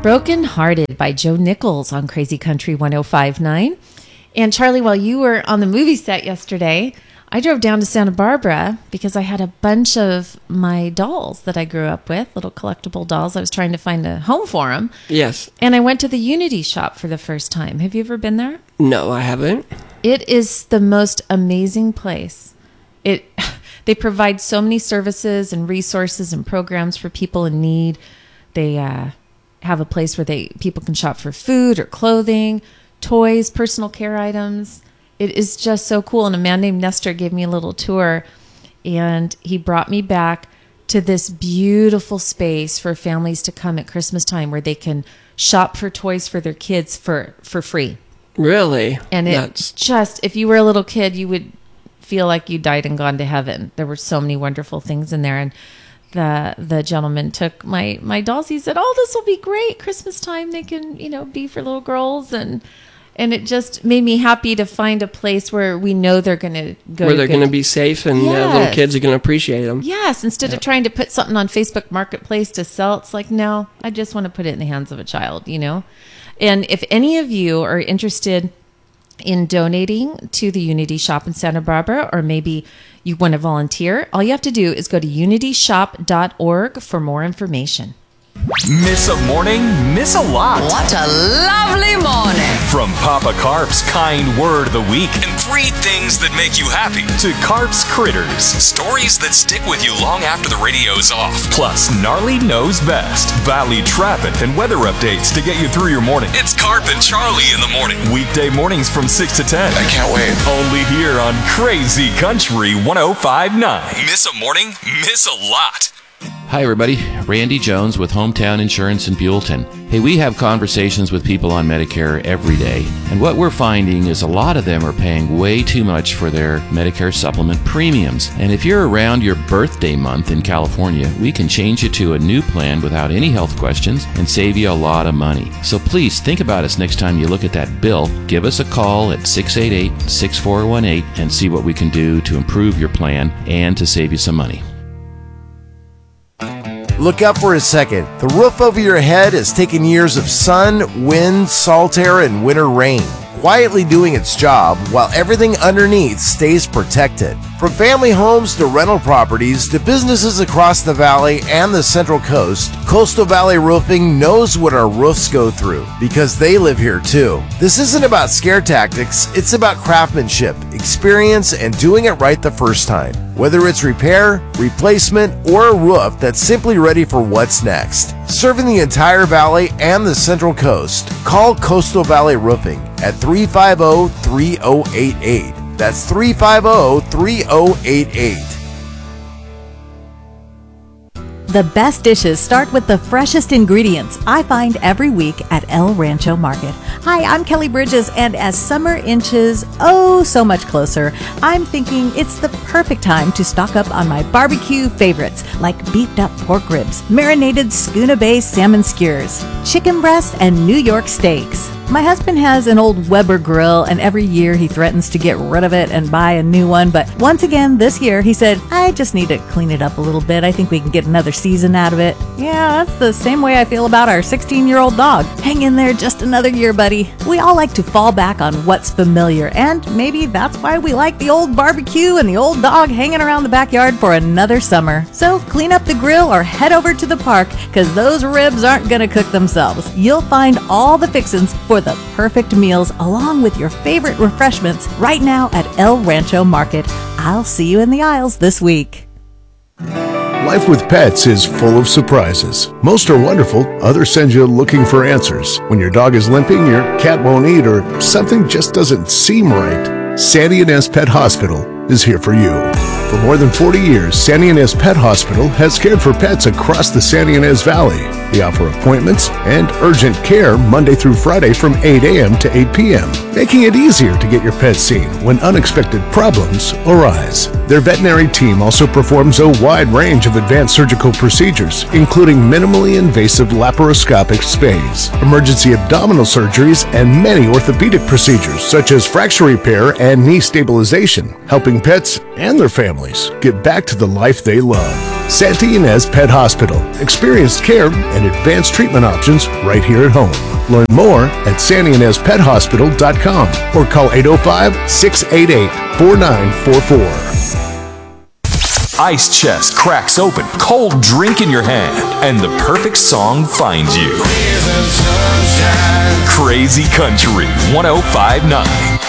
Broken Hearted by Joe Nichols on Crazy Country 105.9. And Charlie, while you were on the movie set yesterday, I drove down to Santa Barbara because I had a bunch of my dolls that I grew up with, little collectible dolls. I was trying to find a home for them. Yes. And I went to the Unity shop for the first time. Have you ever been there? No, I haven't. It is the most amazing place. They provide so many services and resources and programs for people in need. They have a place where people can shop for food or clothing, toys, personal care items. It is just so cool. And a man named Nestor gave me a little tour, and he brought me back to this beautiful space for families to come at Christmas time where they can shop for toys for their kids for free. Really? And if you were a little kid, you would feel like you died and gone to heaven. There were so many wonderful things in there. And the gentleman took my dolls. He said, "Oh, this will be great. Christmas time, they can, be for little girls." And it just made me happy to find a place where we know they're going to go. Where they're going to be safe and little kids are going to appreciate them. Yes. Instead of trying to put something on Facebook Marketplace to sell, it's like, no, I just want to put it in the hands of a child, And if any of you are interested in donating to the Unity shop in Santa Barbara, or maybe you want to volunteer, all you have to do is go to unityshop.org for more information. Miss a morning, miss a lot. What a lovely morning. From Papa Carp's kind word of the week and 3 things that make you happy to Carp's Critters, stories that stick with you long after the radio's off. Plus, Gnarly Knows Best, Valley traffic and weather updates to get you through your morning. It's Carp and Charlie in the morning. Weekday mornings from 6 to 10. I can't wait. Only here on Crazy Country 105.9. Miss a morning, miss a lot. Hi everybody, Randy Jones with Hometown Insurance in Buellton. Hey, we have conversations with people on Medicare every day, and what we're finding is a lot of them are paying way too much for their Medicare supplement premiums. And if you're around your birthday month in California, we can change you to a new plan without any health questions and save you a lot of money. So please think about us next time you look at that bill. Give us a call at 688-6418 and see what we can do to improve your plan and to save you some money. Look up for a second. The roof over your head has taken years of sun, wind, salt air, and winter rain, quietly doing its job while everything underneath stays protected. From family homes to rental properties to businesses across the valley and the Central Coast, Coastal Valley Roofing knows what our roofs go through because they live here too. This isn't about scare tactics, it's about craftsmanship, experience, and doing it right the first time. Whether it's repair, replacement, or a roof that's simply ready for what's next. Serving the entire valley and the Central Coast, call Coastal Valley Roofing at 350-3088. That's 350-3088. The best dishes start with the freshest ingredients I find every week at El Rancho Market. Hi, I'm Kelly Bridges, and as summer inches so much closer, I'm thinking it's the perfect time to stock up on my barbecue favorites like beefed up pork ribs, marinated Schooner Bay salmon skewers, chicken breasts, and New York steaks. My husband has an old Weber grill, and every year he threatens to get rid of it and buy a new one. But once again, this year, he said, I just need to clean it up a little bit. I think we can get another season out of it. Yeah, that's the same way I feel about our 16-year-old dog. Hang in there just another year, buddy. We all like to fall back on what's familiar, and maybe that's why we like the old barbecue and the old dog hanging around the backyard for another summer. So clean up the grill or head over to the park, because those ribs aren't going to cook themselves. You'll find all the fixins for the perfect meals along with your favorite refreshments right now at El Rancho Market. I'll see you in the aisles this week. Life with pets is full of surprises. Most are wonderful, others send you looking for answers. When your dog is limping, your cat won't eat, or something just doesn't seem right, Santa Ynez Pet Hospital is here for you. For more than 40 years, Santa Ynez Pet Hospital has cared for pets across the Santa Ynez Valley. They offer appointments and urgent care Monday through Friday from 8 a.m. to 8 p.m., making it easier to get your pet seen when unexpected problems arise. Their veterinary team also performs a wide range of advanced surgical procedures, including minimally invasive laparoscopic spays, emergency abdominal surgeries, and many orthopedic procedures such as fracture repair and knee stabilization, helping pets and their families get back to the life they love. Santa Ynez Pet Hospital. Experienced care and and advanced treatment options right here at home. Learn more at SantaInezPetHospital.com or call 805-688-4944. Ice chest cracks open, cold drink in your hand, and the perfect song finds you. Crazy Country 105.9.